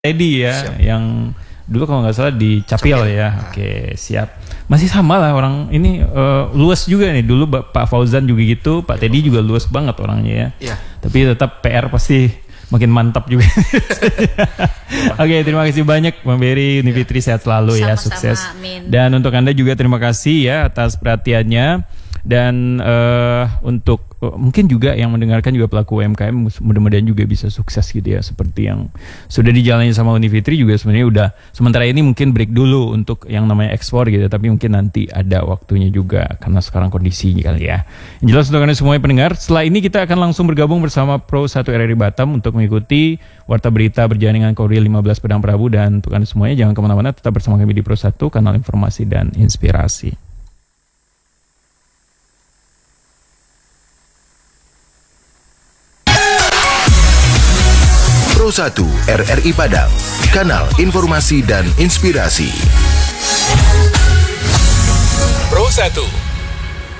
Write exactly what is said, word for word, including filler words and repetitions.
Teddy ya, siap. Yang dulu kalau nggak salah di Capil, Capil. ya. Nah. Oke, siap. Masih sama lah orang ini uh, luas juga nih. Dulu Pak Fauzan juga gitu, Pak Teddy juga luas banget orangnya ya. ya. Tapi tetap P R pasti makin mantap juga. Oke, terima kasih banyak Mbak Berry, Uni Fitri, sehat selalu ya, sama-sama, sukses. amin. Dan untuk Anda juga terima kasih ya atas perhatiannya. Dan uh, untuk uh, mungkin juga yang mendengarkan juga pelaku U M K M, mudah-mudahan juga bisa sukses gitu ya, seperti yang sudah dijalani sama Uni Fitri juga. Sebenarnya udah sementara ini mungkin break dulu untuk yang namanya ekspor gitu, tapi mungkin nanti ada waktunya juga karena sekarang kondisi kali ya. Yang jelas untuk Anda semuanya pendengar, setelah ini kita akan langsung bergabung bersama Pro satu R R I Batam untuk mengikuti Warta Berita berjalan dengan Korea lima belas Pedang Prabu. Dan untuk Anda semuanya jangan kemana-mana, tetap bersama kami di Pro satu, kanal informasi dan inspirasi. Pro satu R R I Padang, kanal informasi dan inspirasi. Pro satu